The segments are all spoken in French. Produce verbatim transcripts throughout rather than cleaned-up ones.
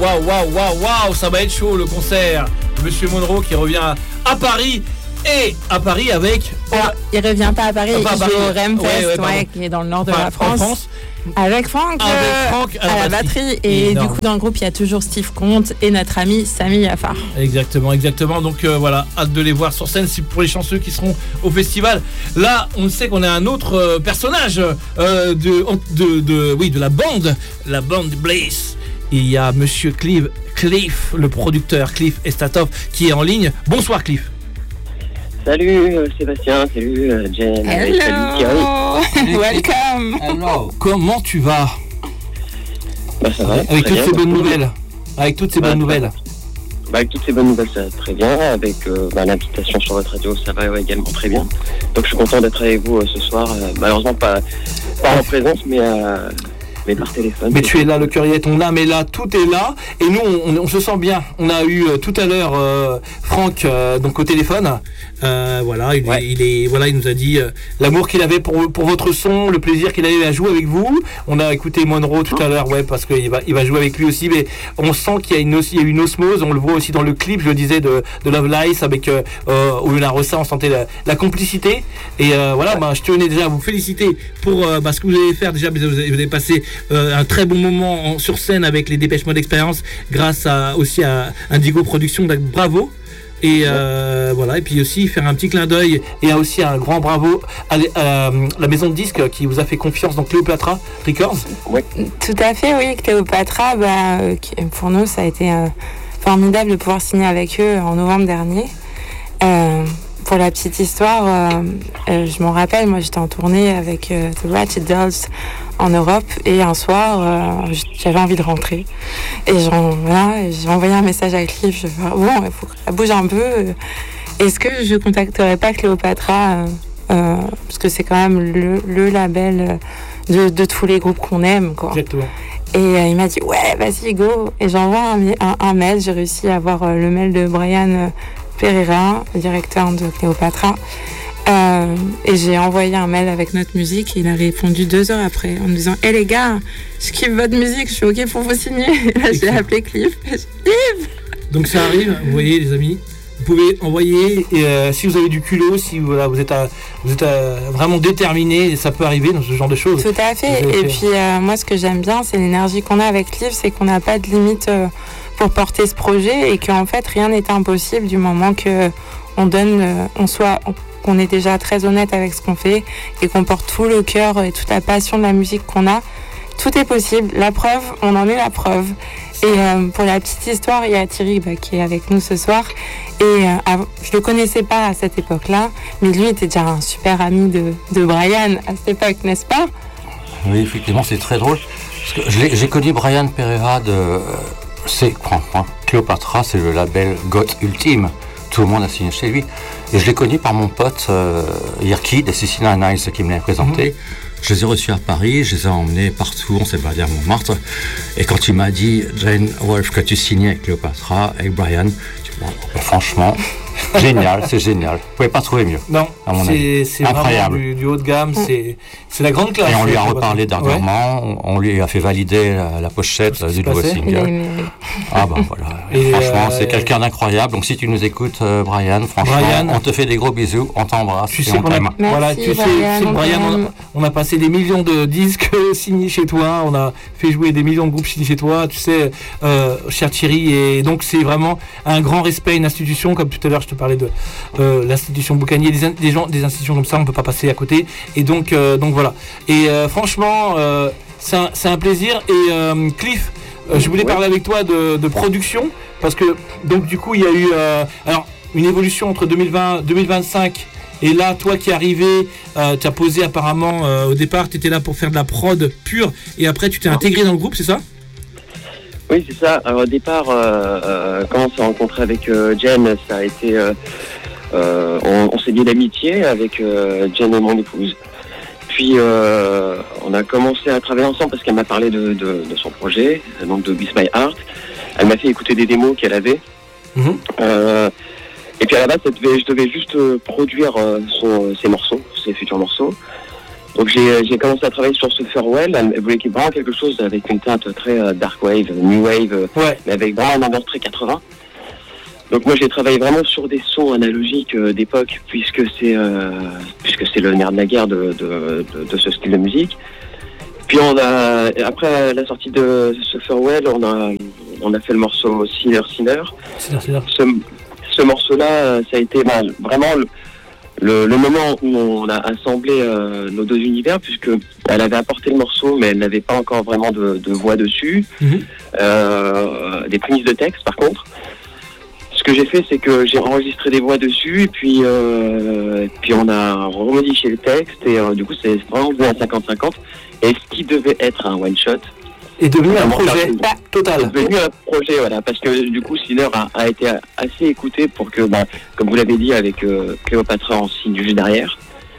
Waouh, waouh, waouh, waouh, ça va être chaud le concert. Monsieur Monroe qui revient à Paris. Et à Paris avec... Alors, il revient pas à Paris, enfin, il Paris. joue au Remfest, ouais, ouais, ouais, qui est dans le nord de enfin, la France. France. Avec Franck, Avec euh, Franck à, à la la batterie. batterie. Et Énorme. du coup, dans le groupe, il y a toujours Steve Comte et notre ami Samy Yaffar. Exactement, exactement. Donc euh, voilà, hâte de les voir sur scène. C'est pour les chanceux qui seront au festival. Là, on sait qu'on a un autre euh, personnage euh, de, de, de, oui, de la bande, la bande Blaze. Il y a Monsieur Cliff, Cliff, le producteur Cliff Estatov, qui est en ligne. Bonsoir Cliff. Salut euh, Sébastien, salut euh, Jen, Hello, salut Thierry. welcome. Hello. Comment tu vas? Bah ça va. Avec très toutes bien, ces bah, bonnes nouvelles. Avec toutes ces bah, bonnes nouvelles. Bah, avec toutes ces bonnes nouvelles, ça va très bien. Avec euh, bah, l'invitation sur votre radio, ça va ouais, également très bien. Donc je suis content d'être avec vous euh, ce soir. Euh, malheureusement pas, pas en présence, mais, euh, mais par téléphone. Mais tu es là, le cœur y est, on l'a, mais là, tout est là. Et nous, on, on se sent bien. On a eu euh, tout à l'heure euh, Franck euh, donc au téléphone. Euh, voilà, il, Ouais. est, il est, voilà, il nous a dit euh, l'amour qu'il avait pour, pour votre son, le plaisir qu'il avait à jouer avec vous. On a écouté Monroe tout à l'heure, ouais, parce qu'il va, il va jouer avec lui aussi. Mais on sent qu'il y a une, os- il y a une osmose. On le voit aussi dans le clip, je le disais, de, de Love Lies avec euh, euh, Ouna Rossa. On sentait la, la complicité. Et euh, voilà, bah, je tenais déjà à vous féliciter pour euh, bah, ce que vous allez faire déjà. Vous avez, vous avez passé euh, un très bon moment en, sur scène avec les Dépêche Mode Experience, grâce à, aussi à Indigo Productions. Donc, bravo. Et euh, voilà, et puis aussi faire un petit clin d'œil et aussi un grand bravo à, l- à la maison de disques qui vous a fait confiance dans Cléopatra Records. Ouais. Tout à fait, oui. Cléopatra, bah, euh, qui- pour nous, ça a été euh, formidable de pouvoir signer avec eux en novembre dernier. Euh, pour la petite histoire, euh, euh, je m'en rappelle, moi j'étais en tournée avec euh, The Ratchet Dolls en Europe et un soir, euh, j'avais envie de rentrer. Et j'en- voilà, et j'ai envoyé un message à Cliff, je fais, bon, il faut que ça bouge un peu. Est-ce que je contacterais pas Cléopatra euh, euh, parce que c'est quand même le, le label de, de tous les groupes qu'on aime, quoi. Exactement. Et euh, il m'a dit ouais, vas-y, go. Et j'envoie un, un, un mail. J'ai réussi à avoir euh, le mail de Brian euh, Pereira, le directeur de Cléopatra. Euh, et j'ai envoyé un mail avec notre musique et il a répondu deux heures après en me disant hé hey, les gars, je kiffe votre musique, je suis ok pour vous signer. Et là, j'ai appelé Cliff. Et j'ai dit, Cliff. Donc ça arrive, vous voyez les amis, vous pouvez envoyer, et euh, si vous avez du culot, si voilà, vous êtes, à, vous êtes à, vraiment déterminé, ça peut arriver dans ce genre de choses. Tout à fait. Vous avez Et fait- puis euh, moi, ce que j'aime bien, c'est l'énergie qu'on a avec Cliff, c'est qu'on n'a pas de limite euh, pour porter ce projet et qu'en fait, rien n'est impossible du moment que on donne, euh, on soit, qu'on est déjà très honnête avec ce qu'on fait et qu'on porte tout le cœur et toute la passion de la musique qu'on a. Tout est possible. La preuve, on en est la preuve. Et euh, pour la petite histoire, il y a Thierry bah, qui est avec nous ce soir. Et euh, av- je le connaissais pas à cette époque-là, mais lui était déjà un super ami de, de Brian à cette époque, n'est-ce pas? Oui, effectivement, c'est très drôle. Parce que je l'ai- j'ai connu Brian Pereira de. euh, C'est, enfin, hein, Cléopatra, c'est le label Goth Ultime. Tout le monde a signé chez lui. Et je l'ai connu par mon pote euh, Yerki de Sicilian Niles qui me l'a présenté. Mm-hmm. Je les ai reçus à Paris, je les ai emmenés partout, on s'est baladé à Montmartre. Et quand il m'a dit, Jane Wolf, que tu signais avec Cléopatra, avec Brian, je dis, bon, ben, franchement, génial, c'est génial. Vous pouvez pas trouver mieux. Non, à mon c'est, avis. c'est vraiment Incroyable. du, du haut de gamme, c'est, c'est la grande classe. Et on lui a Ouais. reparlé dernièrement, on, on lui a fait valider la, la pochette Qu'est-ce qui du s'est nouveau passé Il a single. aimé. Ah bah voilà. Et franchement, euh, c'est quelqu'un d'incroyable. Donc si tu nous écoutes, euh, Brian, franchement, Brian, on te fait des gros bisous, on t'embrasse Tu et sais on qu'on a, t'aime. Merci, voilà, tu sais, Brian, c'est on Brian, on t'aime. a, on a passé des millions de disques signés chez toi, on a fait jouer des millions de groupes signés chez toi, tu sais, euh, cher Thierry, et donc c'est vraiment un grand respect, une institution, comme tout à l'heure je te parlais de euh, l'institution Boucanier, des, in- des gens, des institutions comme ça, on peut pas passer à côté, et donc, euh, donc voilà. Et euh, franchement, euh, c'est un, c'est un plaisir. Et euh, Cliff, euh, je voulais Ouais. parler avec toi de, de production, parce que donc du coup il y a eu, euh, alors une évolution entre deux mille vingt, deux mille vingt-cinq. Et là, toi qui es arrivé, euh, tu as posé apparemment, euh, au départ, tu étais là pour faire de la prod pure, et après tu t'es intégré dans le groupe, c'est ça? Oui, c'est ça. Alors, au départ, euh, euh, quand on s'est rencontré avec euh, Jen, ça a été... Euh, euh, on, on s'est lié d'amitié avec euh, Jen et mon épouse. Puis, euh, on a commencé à travailler ensemble parce qu'elle m'a parlé de, de, de son projet, donc de With My Heart. Elle m'a fait écouter des démos qu'elle avait. Mmh. Euh, et puis, à la base, ça devait, je devais juste euh, produire euh, son, ses morceaux, ses futurs morceaux. Donc j'ai, j'ai commencé à travailler sur ce Farewell. Elle voulait vraiment quelque chose avec une teinte très euh, dark wave, new wave, euh, Ouais. mais avec vraiment un ambiance très quatre-vingts. Donc moi j'ai travaillé vraiment sur des sons analogiques euh, d'époque, puisque c'est euh, puisque c'est le nerf de la guerre de, de, de, de ce style de musique. Puis on a, après la sortie de ce Farewell, on a, on a fait le morceau Sinner Sinner. C'est c'est là. Ce, ce morceau-là, ça a été ben, vraiment le, le, le moment où on a assemblé euh, nos deux univers, puisque elle avait apporté le morceau, mais elle n'avait pas encore vraiment de, de voix dessus, Mhm. euh, des prémices de texte par contre. Ce que j'ai fait, c'est que j'ai enregistré des voix dessus, et puis, euh, et puis on a remodifié le texte, et euh, du coup c'est vraiment devenu un cinquante cinquante. Et ce qui devait être un one-shot, Et devenu un Vraiment, projet ça- total. c'est devenu un projet, voilà, parce que du coup Sinner a, a été assez écouté pour que, bah, comme vous l'avez dit, avec euh, Cléopâtra en signe juste derrière.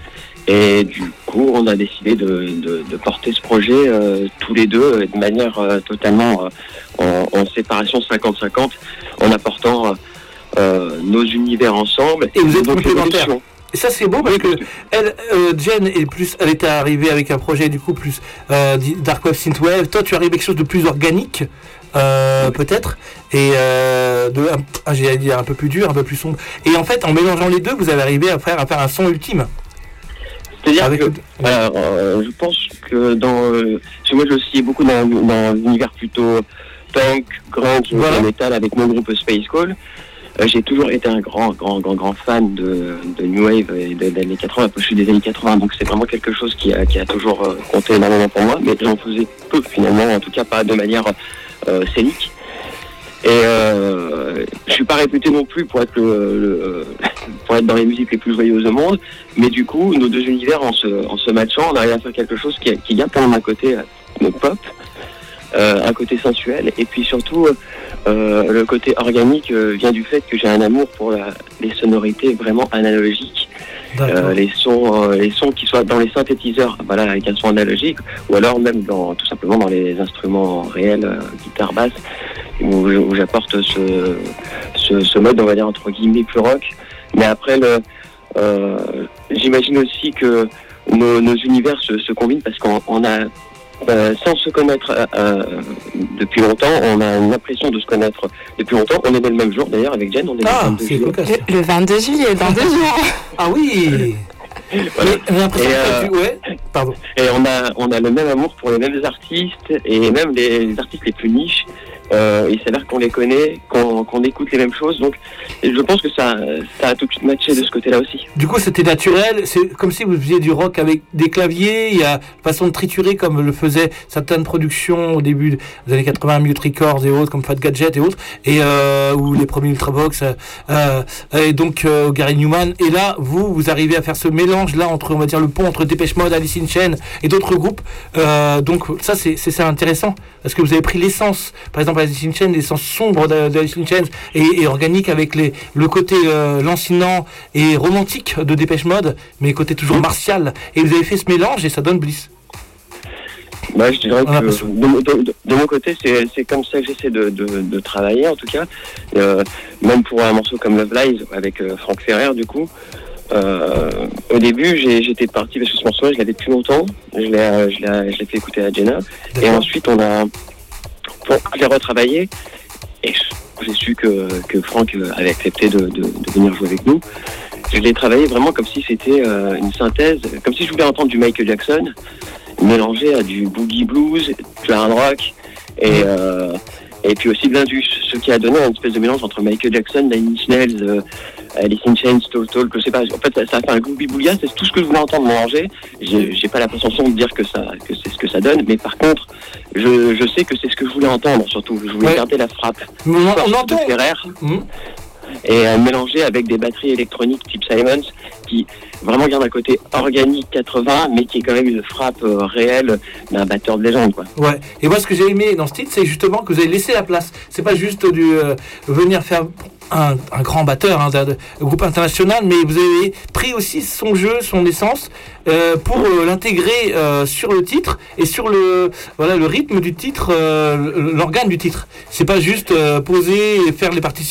Et du coup, on a décidé de, de, de porter ce projet euh, tous les deux euh, de manière euh, totalement euh, en, en séparation cinquante cinquante, en apportant euh, euh, nos univers ensemble. Et vous êtes nos complémentaires. évolutions. Et ça c'est beau parce que elle, euh, Jen est plus, elle était arrivée avec un projet du coup plus euh, di- dark wave, synthwave. Toi tu arrives avec quelque chose de plus organique, euh, peut-être, et euh, de, un, ah, j'allais dire un peu plus dur, un peu plus sombre. Et en fait, en mélangeant les deux, vous avez arrivé à faire à faire un son ultime. C'est-à-dire Avec que le- voilà, euh, je pense que dans, euh, parce que moi je suis beaucoup dans, dans l'univers plutôt punk, grunge, Voilà. metal avec mon groupe Space Call. Euh, j'ai toujours été un grand, grand, grand, grand fan de, de New Wave et de- des années quatre-vingts. Je suis des années quatre-vingts, donc c'est vraiment quelque chose qui a, qui a toujours euh, compté énormément pour moi. Mais j'en faisais peu finalement, en tout cas pas de manière euh, scénique. Et euh, je suis pas réputé non plus pour être le, le- pour être dans les musiques les plus joyeuses au monde, mais du coup nos deux univers en se, en se matchant, on arrive à faire quelque chose qui, qui garde quand même un côté euh, pop, euh, un côté sensuel, et puis surtout euh, le côté organique euh, vient du fait que j'ai un amour pour la, les sonorités vraiment analogiques, D'accord. euh, les sons, euh, les sons qui soient dans les synthétiseurs, voilà, avec un son analogique, ou alors même dans, tout simplement dans les instruments réels, euh, guitare, basse, où, où j'apporte ce, ce, ce mode, on va dire entre guillemets plus rock. Mais après, le, euh, j'imagine aussi que nos, nos univers se, se combinent parce qu'on on a, euh, sans se connaître euh, euh, depuis longtemps, on a une impression de se connaître depuis longtemps. On est né le même jour d'ailleurs avec Jen, on est né le Ah, vingt-deux c'est juillet. cocasse. Le, le vingt-deux juillet, dans deux jours. Ah oui. Voilà. Mais j'ai l'impression Et, que tu- ouais. Pardon. Et on a, on a le même amour pour les mêmes artistes et même les, les artistes les plus niches. Euh, il s'avère qu'on les connaît, qu'on, qu'on écoute les mêmes choses. Donc, et je pense que ça, ça a tout de suite matché de ce côté-là aussi. Du coup, c'était naturel. C'est comme si vous faisiez du rock avec des claviers. Il y a façon de triturer comme le faisaient certaines productions au début des années quatre-vingts, Mute Records et autres, comme Fat Gadget et autres, et euh, ou les premiers Ultravox. Euh, euh, et donc euh, Gary Newman. Et là, vous, vous arrivez à faire ce mélange là entre, on va dire, le pont entre Depeche Mode, Alice in Chains et d'autres groupes. Euh, donc ça, c'est c'est ça intéressant parce que vous avez pris l'essence, par exemple Alice in Chains, l'essence sombre de- d'Alice in Chains et, et organique avec les le côté euh, lancinant et romantique de Depeche Mode, mais côté toujours martial. Et vous avez fait ce mélange et ça donne Bliss. Moi, je dirais On a que l'impression. de, mon- de- de- de mon côté, c'est, c'est comme ça que j'essaie de, de, de travailler, en tout cas. Euh, même pour un morceau comme Love Lies avec euh, Franck Ferrer, du coup. Euh, au début, j'ai, j'étais parti parce que ce morceau-là, je l'avais depuis longtemps. Je l'ai, euh, je l'ai, je l'ai fait écouter à Jenna. Et D'accord. ensuite, on a, bon, je l'ai retravaillé. Et j'ai su que, que Franck euh, avait accepté de, de, de venir jouer avec nous. Je l'ai travaillé vraiment comme si c'était euh, une synthèse, comme si je voulais entendre du Michael Jackson mélangé à du boogie blues, du hard rock et euh, et puis aussi de l'indus, ce qui a donné une espèce de mélange entre Michael Jackson, Nine Inch Nails, euh, Alice in Chains, Tall Talk, je sais pas. En fait, ça, ça a fait un groovy boogia, c'est tout ce que je voulais entendre mélanger. J'ai, j'ai pas la prétention de dire que ça, que c'est ce que ça donne, mais par contre, je, je sais que c'est ce que je voulais entendre surtout. Je voulais Ouais. garder la frappe Mais on, on forte de entend. Ferrer Mhm. et euh, mélanger avec des batteries électroniques type Simons qui vraiment gardent un côté organique quatre-vingts mais qui est quand même une frappe euh, réelle d'un batteur de légende, quoi. Ouais. Et moi, ce que j'ai aimé dans ce titre, c'est justement que vous avez laissé la place. C'est pas juste du euh, venir faire un, un grand batteur, hein, d'un d'un groupe international, mais vous avez pris aussi son jeu, son essence, euh, pour euh, l'intégrer euh, sur le titre et sur le voilà le rythme du titre, euh, l'organe du titre. C'est pas juste euh, poser et faire les partitions.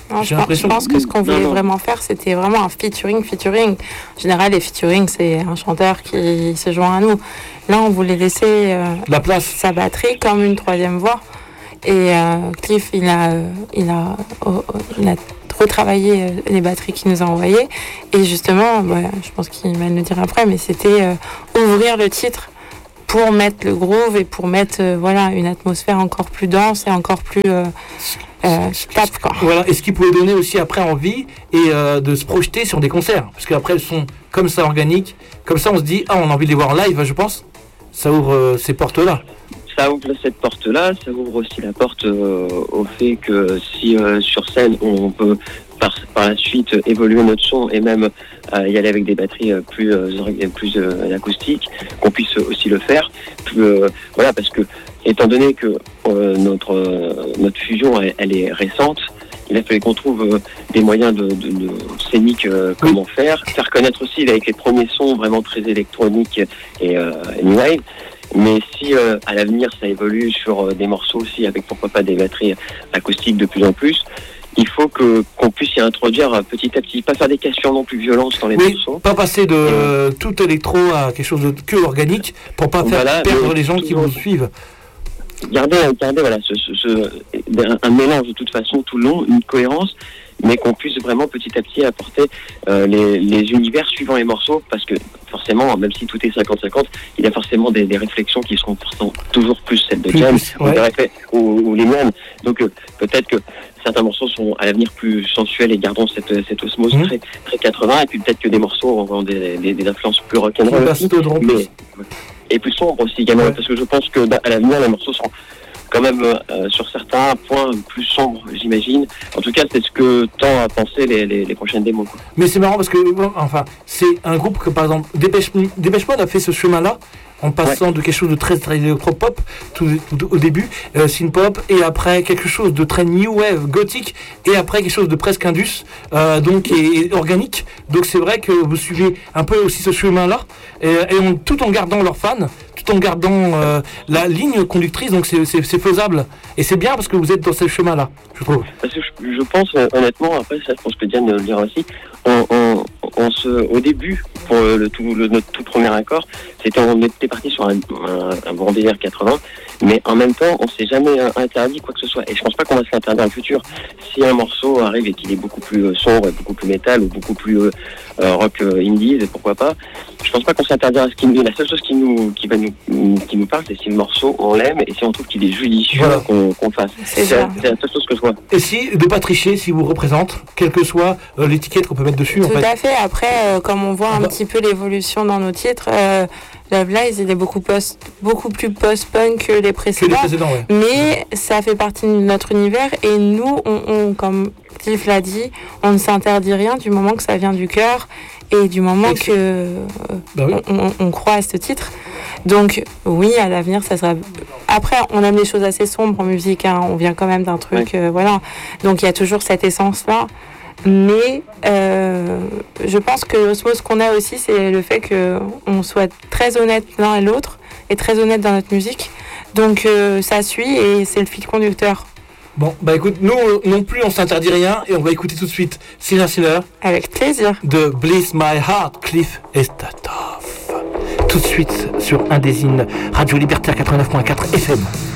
Non, je, pense, je pense que ce qu'on voulait vraiment faire, c'était vraiment un featuring, featuring. En général, les featuring, c'est un chanteur qui se joint à nous. Là, on voulait laisser euh, la place, sa batterie comme une troisième voix. Et euh, Cliff, il a, il a, oh, oh, il a retravaillé les batteries qu'il nous a envoyées. Et justement, bah, je pense qu'il va le dire après, mais c'était euh, ouvrir le titre pour mettre le groove et pour mettre euh, voilà, une atmosphère encore plus dense et encore plus... Euh, Euh, tape, quoi. Voilà, et ce qui pouvait donner aussi après envie et euh, de se projeter sur des concerts, parce qu'après le son comme ça organique, comme ça on se dit ah on a envie de les voir en live, je pense, ça ouvre euh, ces portes là. Ça ouvre cette porte là, ça ouvre aussi la porte euh, au fait que si euh, sur scène on peut par, par la suite euh, évoluer notre son et même euh, y aller avec des batteries euh, plus euh, plus euh, acoustiques, qu'on puisse aussi le faire, plus, euh, voilà parce que étant donné que euh, notre, euh, notre fusion, elle, elle est récente, il a fallu qu'on trouve euh, des moyens de, de, de scéniques, euh, comment faire, faire connaître aussi avec les premiers sons vraiment très électroniques et euh, new wave. Mais si euh, à l'avenir ça évolue sur euh, des morceaux aussi avec pourquoi pas des batteries acoustiques de plus en plus, il faut que qu'on puisse y introduire petit à petit, pas faire des cassures non plus violentes dans les oui, morceaux. Pas passer de euh, tout électro à quelque chose de que organique pour pas faire voilà, perdre les gens qui vous suivent. Garder, garder voilà, ce, ce, ce, un, un mélange de toute façon tout le long, une cohérence, mais qu'on puisse vraiment petit à petit apporter euh, les, les univers suivant les morceaux, parce que forcément, même si tout est cinquante cinquante, il y a forcément des, des réflexions qui seront pourtant toujours plus celles de James ouais. ou, ou, ou les miennes. Donc euh, peut-être que certains morceaux sont à l'avenir plus sensuels et gardons cette, cette osmose mmh. très, très quatre-vingts, et puis peut-être que des morceaux auront des, des, des influences plus rock'n'roll aussi, mais, et plus sombres aussi également, ouais. parce que je pense que à l'avenir, les morceaux seront quand même euh, sur certains points plus sombres, j'imagine. En tout cas, c'est ce que tend à penser les, les, les prochaines démos. Quoi. Mais c'est marrant parce que, enfin, c'est un groupe que, par exemple, Dépêche Mode a fait ce chemin-là, en passant ouais. de quelque chose de très, très électro-pop tout, tout, au début, euh, synth-pop, et après quelque chose de très new wave, gothique, et après quelque chose de presque indus, euh, donc et, et organique. Donc c'est vrai que vous suivez un peu aussi ce chemin-là, et, et on, tout en gardant leurs fans, tout en gardant euh, la ligne conductrice, donc c'est, c'est, c'est faisable. Et c'est bien parce que vous êtes dans ce chemin-là, je trouve. Parce que je, je pense, honnêtement, après ça, je pense que Diane le dira aussi, on, on, on se, au début, pour le tout, le, notre tout premier accord, c'était on était parti sur un, un, un bon délire quatre-vingts, mais en même temps, on s'est jamais interdit quoi que ce soit. Et je pense pas qu'on va se l'interdire dans le futur. Si un morceau arrive et qu'il est beaucoup plus sombre, beaucoup plus métal ou beaucoup plus euh, rock euh, indies, pourquoi pas, je pense pas qu'on s'interdira à ce qu'il nous. La seule chose qui nous, qui va nous, qui nous parle, c'est si le morceau on l'aime et si on trouve qu'il est judicieux voilà. qu'on, qu'on fasse. C'est, c'est, la, c'est la seule chose que je vois. Et si de pas tricher, si vous représente, quelle que soit euh, l'étiquette qu'on peut mettre dessus. Tout en fait. à fait. Après, euh, comme on voit un bah. petit peu l'évolution dans nos titres. Euh, Love Lies, il est beaucoup, post, beaucoup plus post-punk que les précédents, que les précédents ouais. mais ça fait partie de notre univers et nous, on, on, comme Cliff l'a dit, on ne s'interdit rien du moment que ça vient du cœur et du moment Excellent. que euh, bah oui. on, on, on croit à ce titre. Donc oui, à l'avenir, ça sera... Après, on aime les choses assez sombres en musique, hein. On vient quand même d'un truc, ouais. euh, voilà. Donc il y a toujours cette essence-là. Mais euh, je pense que l'osmose qu'on a aussi, c'est le fait qu'on soit très honnête l'un et l'autre et très honnête dans notre musique. Donc euh, ça suit et c'est le fil conducteur. Bon, bah écoute, nous non plus on s'interdit rien et on va écouter tout de suite Sinner Sinner. Avec plaisir. De Bliss My Heart, Cliff Estatoff. Tout de suite sur Indésine, Radio Libertaire quatre-vingt-neuf point quatre F M.